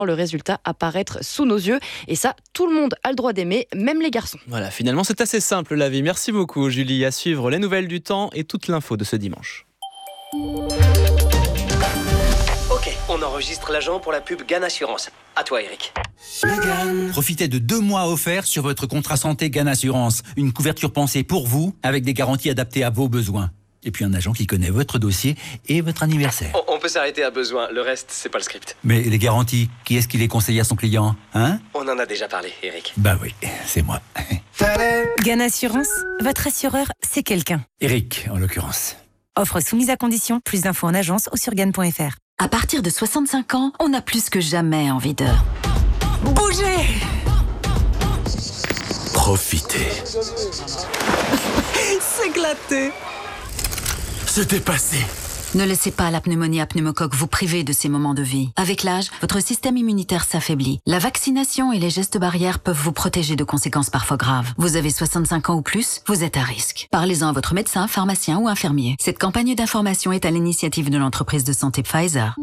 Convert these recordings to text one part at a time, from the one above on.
le résultat apparaître sous nos yeux. Et ça, tout le monde a le droit d'aimer, même les garçons. Voilà, finalement, c'est assez simple la vie. Merci beaucoup, Julie. À suivre les nouvelles du temps et toute l'info de ce dimanche. Ok, on enregistre l'agent pour la pub GAN Assurance. À toi, Eric. Profitez de 2 mois offerts sur votre contrat santé GAN Assurance. Une couverture pensée pour vous, avec des garanties adaptées à vos besoins. Et puis un agent qui connaît votre dossier et votre anniversaire. On peut s'arrêter à besoin, le reste, c'est pas le script. Mais les garanties, qui est-ce qui les conseille à son client, hein? On en a déjà parlé, Eric. Bah oui, c'est moi. GAN Assurance, votre assureur, c'est quelqu'un. Eric, en l'occurrence. Offre soumise à condition, plus d'infos en agence ou sur GAN.fr. À partir de 65 ans, on a plus que jamais envie de bouger. Profitez. S'éclater. Se dépasser. Ne laissez pas la pneumonie à pneumocoque vous priver de ces moments de vie. Avec l'âge, votre système immunitaire s'affaiblit. La vaccination et les gestes barrières peuvent vous protéger de conséquences parfois graves. Vous avez 65 ans ou plus, vous êtes à risque. Parlez-en à votre médecin, pharmacien ou infirmier. Cette campagne d'information est à l'initiative de l'entreprise de santé Pfizer.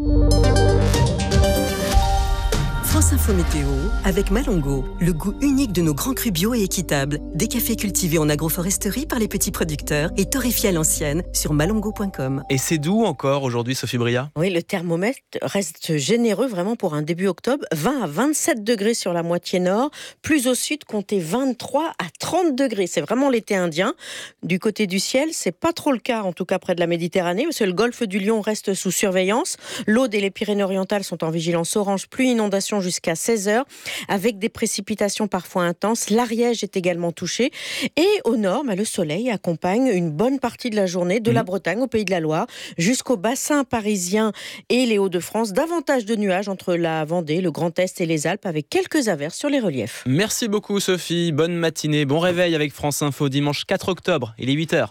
France Info Météo avec Malongo, le goût unique de nos grands crus bio et équitables. Des cafés cultivés en agroforesterie par les petits producteurs et torréfiés à l'ancienne sur malongo.com. Et c'est doux encore aujourd'hui, Sophie Bria? Oui, le thermomètre reste généreux vraiment pour un début octobre. 20 à 27 degrés sur la moitié nord. Plus au sud, comptez 23 à 30 degrés. C'est vraiment l'été indien. Du côté du ciel, c'est pas trop le cas, en tout cas près de la Méditerranée, parce que le golfe du Lion reste sous surveillance. L'Aude et les Pyrénées-Orientales sont en vigilance orange, pluie inondation jusqu'à 16h, avec des précipitations parfois intenses. L'Ariège est également touché. Et au nord, le soleil accompagne une bonne partie de la journée de la Bretagne au Pays de la Loire, jusqu'au bassin parisien et les Hauts-de-France. Davantage de nuages entre la Vendée, le Grand Est et les Alpes, avec quelques averses sur les reliefs. Merci beaucoup, Sophie. Bonne matinée. Bon réveil avec France Info, dimanche 4 octobre. Il est 8h.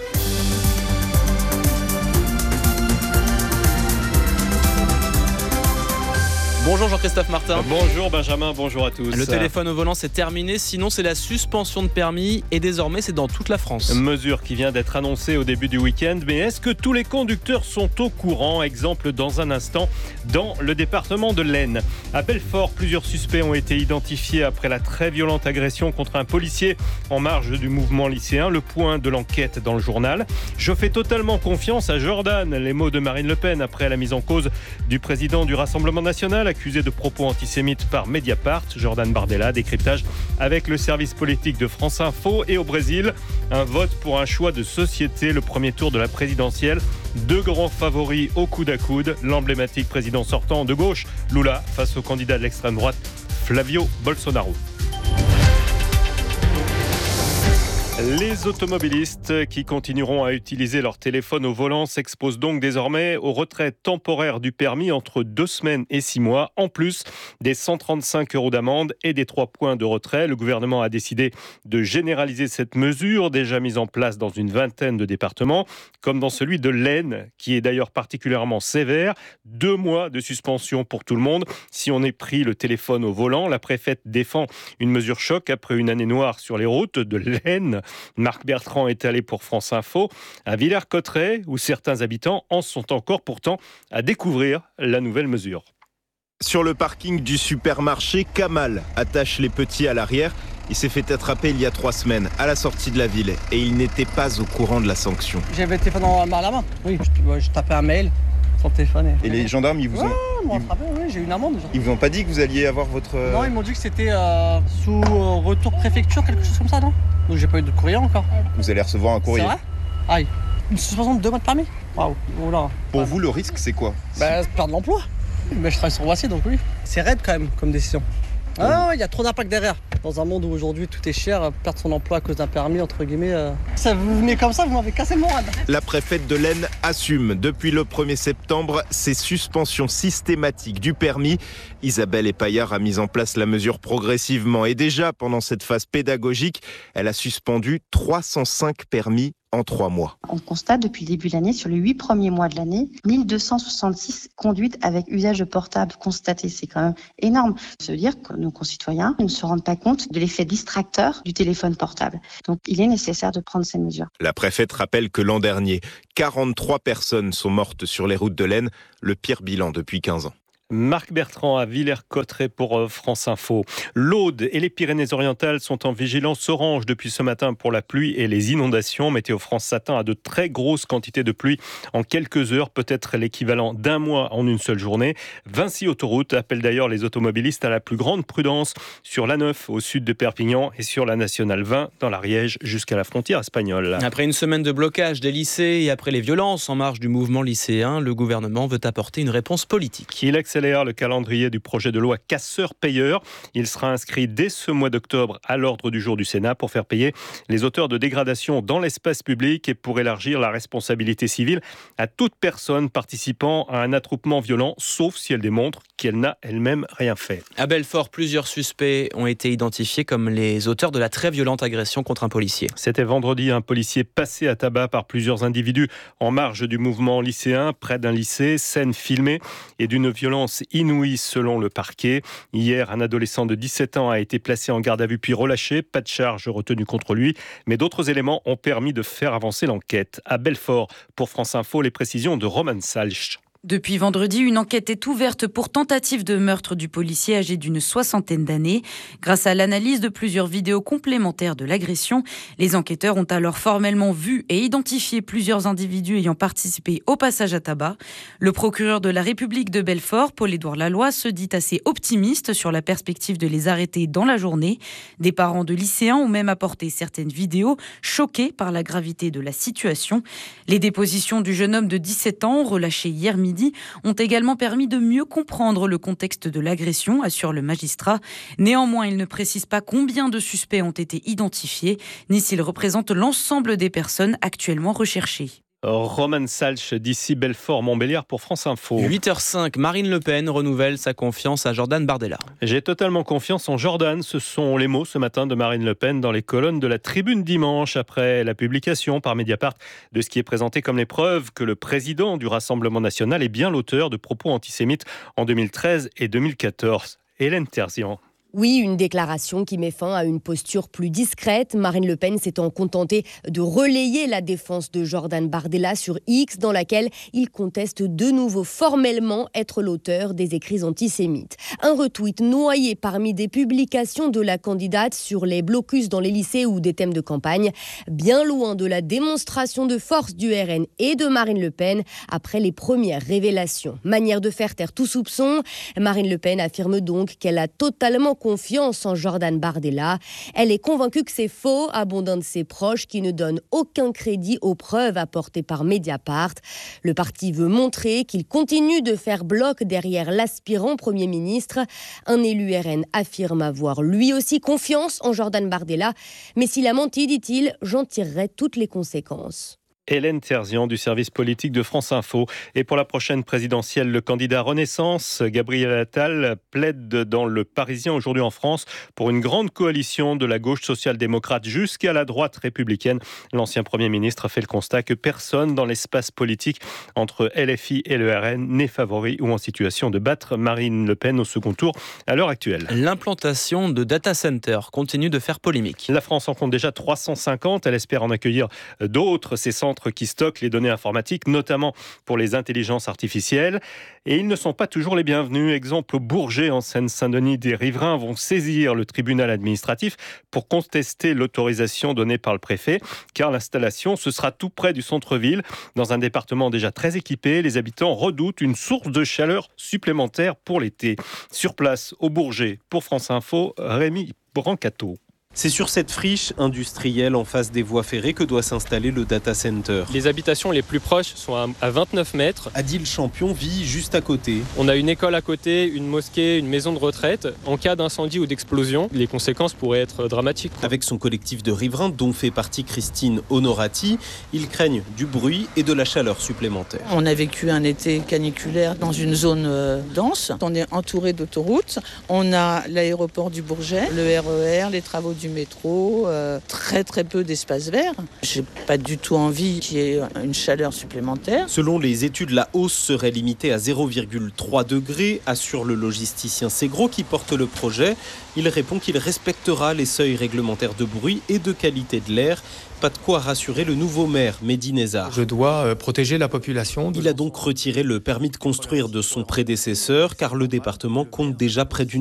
Bonjour Jean-Christophe Martin. Bonjour Benjamin, bonjour à tous. Le téléphone au volant c'est terminé, sinon c'est la suspension de permis et désormais c'est dans toute la France. Mesure qui vient d'être annoncée au début du week-end, mais est-ce que tous les conducteurs sont au courant? Exemple dans un instant dans le département de l'Aisne. À Belfort, plusieurs suspects ont été identifiés après la très violente agression contre un policier en marge du mouvement lycéen. Le point de l'enquête dans le journal. Je fais totalement confiance à Jordan. Les mots de Marine Le Pen après la mise en cause du président du Rassemblement National, accusé de propos antisémites par Mediapart. Jordan Bardella, décryptage avec le service politique de France Info. Et au Brésil, un vote pour un choix de société, le premier tour de la présidentielle. 2 grands favoris au coude à coude. L'emblématique président sortant de gauche, Lula, face au candidat de l'extrême droite, Flavio Bolsonaro. Les automobilistes qui continueront à utiliser leur téléphone au volant s'exposent donc désormais au retrait temporaire du permis entre 2 semaines et 6 mois, en plus des 135 € d'amende et des 3 points de retrait. Le gouvernement a décidé de généraliser cette mesure, déjà mise en place dans une vingtaine de départements, comme dans celui de l'Aisne, qui est d'ailleurs particulièrement sévère. 2 mois de suspension pour tout le monde si on est pris le téléphone au volant. La préfète défend une mesure choc après une année noire sur les routes de l'Aisne. Marc Bertrand est allé pour France Info à Villers-Cotterêts, où certains habitants en sont encore pourtant à découvrir la nouvelle mesure. Sur le parking du supermarché, Kamal attache les petits à l'arrière. Il s'est fait attraper il y a 3 semaines à la sortie de la ville et il n'était pas au courant de la sanction. J'avais le téléphone à la main. Oui, je tapais un mail sur le téléphone. Et les gendarmes, ils vous ont... Oui, j'ai eu une amende déjà. Ils vous ont pas dit que vous alliez avoir votre... Non, ils m'ont dit que c'était sous retour préfecture, quelque chose comme ça, non? Donc j'ai pas eu de courrier encore. Vous allez recevoir un courrier. C'est vrai? Une suspension de 2 mois de permis. Waouh, voilà. Pour vous, le risque, c'est quoi? Perdre l'emploi. Mais je travaille sur Voici, donc oui. C'est raide quand même comme décision. Ah, il y a trop d'impact derrière. Dans un monde où aujourd'hui tout est cher, perdre son emploi à cause d'un permis, entre guillemets, ça vous venez comme ça, vous m'avez cassé le moral. La préfète de l'Aisne assume depuis le 1er septembre ces suspensions systématiques du permis. Isabelle Epaillard a mis en place la mesure progressivement et déjà pendant cette phase pédagogique, elle a suspendu 305 permis en 3 mois. On constate depuis le début de l'année, sur les 8 premiers mois de l'année, 1266 conduites avec usage de portable constatées. C'est quand même énorme. Ça veut dire que nos concitoyens ne se rendent pas compte de l'effet distracteur du téléphone portable. Donc il est nécessaire de prendre ces mesures. La préfète rappelle que l'an dernier, 43 personnes sont mortes sur les routes de l'Aisne, le pire bilan depuis 15 ans. Marc Bertrand à Villers-Cotterêts pour France Info. L'Aude et les Pyrénées-Orientales sont en vigilance orange depuis ce matin pour la pluie et les inondations. Météo France s'attend à de très grosses quantités de pluie en quelques heures, peut-être l'équivalent d'un mois en une seule journée. Vinci Autoroute appelle d'ailleurs les automobilistes à la plus grande prudence sur l'A9 au sud de Perpignan et sur la Nationale 20 dans l'Ariège jusqu'à la frontière espagnole. Après une semaine de blocage des lycées et après les violences en marge du mouvement lycéen, le gouvernement veut apporter une réponse politique. Il accélère le calendrier du projet de loi casseurs-payeurs. Il sera inscrit dès ce mois d'octobre à l'ordre du jour du Sénat pour faire payer les auteurs de dégradations dans l'espace public et pour élargir la responsabilité civile à toute personne participant à un attroupement violent, sauf si elle démontre qu'elle n'a elle-même rien fait. À Belfort, plusieurs suspects ont été identifiés comme les auteurs de la très violente agression contre un policier. C'était vendredi, un policier passé à tabac par plusieurs individus en marge du mouvement lycéen, près d'un lycée, scène filmée et d'une violence inouïe selon le parquet. Hier, un adolescent de 17 ans a été placé en garde à vue puis relâché. Pas de charge retenue contre lui, mais d'autres éléments ont permis de faire avancer l'enquête. À Belfort, pour France Info, les précisions de Roman Salch. Depuis vendredi, une enquête est ouverte pour tentative de meurtre du policier âgé d'une 60aine d'années. Grâce à l'analyse de plusieurs vidéos complémentaires de l'agression, les enquêteurs ont alors formellement vu et identifié plusieurs individus ayant participé au passage à tabac. Le procureur de la République de Belfort, Paul-Édouard Laloy, se dit assez optimiste sur la perspective de les arrêter dans la journée. Des parents de lycéens ont même apporté certaines vidéos, choqués par la gravité de la situation. Les dépositions du jeune homme de 17 ans, relâché hier midi, ont également permis de mieux comprendre le contexte de l'agression, assure le magistrat. Néanmoins, il ne précise pas combien de suspects ont été identifiés, ni s'ils représentent l'ensemble des personnes actuellement recherchées. Roman Salch d'ici Belfort-Montbéliard pour France Info. 8h05, Marine Le Pen renouvelle sa confiance à Jordan Bardella. J'ai totalement confiance en Jordan. Ce sont les mots ce matin de Marine Le Pen dans les colonnes de la Tribune dimanche après la publication par Mediapart de ce qui est présenté comme les preuves que le président du Rassemblement national est bien l'auteur de propos antisémites en 2013 et 2014. Hélène Terzian. Oui, une déclaration qui met fin à une posture plus discrète. Marine Le Pen s'étant contentée de relayer la défense de Jordan Bardella sur X, dans laquelle il conteste de nouveau formellement être l'auteur des écrits antisémites. Un retweet noyé parmi des publications de la candidate sur les blocus dans les lycées ou des thèmes de campagne, bien loin de la démonstration de force du RN et de Marine Le Pen après les premières révélations. Manière de faire taire tout soupçon, Marine Le Pen affirme donc qu'elle a totalement confiance en Jordan Bardella. Elle est convaincue que c'est faux, abondant de ses proches qui ne donnent aucun crédit aux preuves apportées par Mediapart. Le parti veut montrer qu'il continue de faire bloc derrière l'aspirant Premier ministre. Un élu RN affirme avoir lui aussi confiance en Jordan Bardella. Mais s'il a menti, dit-il, j'en tirerai toutes les conséquences. Hélène Terzian du service politique de France Info. Et pour la prochaine présidentielle, le candidat Renaissance, Gabriel Attal, plaide dans Le Parisien aujourd'hui en France pour une grande coalition de la gauche social-démocrate jusqu'à la droite républicaine. L'ancien Premier ministre a fait le constat que personne dans l'espace politique entre LFI et le RN n'est favori ou en situation de battre Marine Le Pen au second tour à l'heure actuelle. L'implantation de data centers continue de faire polémique. La France en compte déjà 350. Elle espère en accueillir d'autres. Ces centres qui stockent les données informatiques, notamment pour les intelligences artificielles. Et ils ne sont pas toujours les bienvenus. Exemple, au Bourget, en Seine-Saint-Denis, des riverains vont saisir le tribunal administratif pour contester l'autorisation donnée par le préfet, car l'installation, ce sera tout près du centre-ville. Dans un département déjà très équipé, les habitants redoutent une source de chaleur supplémentaire pour l'été. Sur place, au Bourget, pour France Info, Rémi Brancato. C'est sur cette friche industrielle en face des voies ferrées que doit s'installer le data center. Les habitations les plus proches sont à 29 mètres. Adil Champion vit juste à côté. On a une école à côté, une mosquée, une maison de retraite. En cas d'incendie ou d'explosion, les conséquences pourraient être dramatiques. Avec son collectif de riverains, dont fait partie Christine Honorati, ils craignent du bruit et de la chaleur supplémentaire. On a vécu un été caniculaire dans une zone dense. On est entouré d'autoroutes. On a l'aéroport du Bourget, le RER, les travaux du du métro, très très peu d'espace vert. J'ai pas du tout envie qu'il y ait une chaleur supplémentaire. Selon les études, la hausse serait limitée à 0,3 degrés, assure le logisticien Segro qui porte le projet. Il répond qu'il respectera les seuils réglementaires de bruit et de qualité de l'air. Pas de quoi rassurer le nouveau maire, Mehdi Nezar. Je dois protéger la population. Il a donc retiré le permis de construire de son prédécesseur car le département compte déjà près d'une